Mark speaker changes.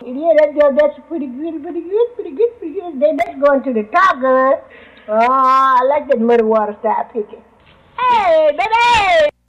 Speaker 1: Yeah, that's pretty good, pretty good, pretty good, pretty good. That's going to the top, girl. Oh, I like that muddy water style picking. Hey, baby!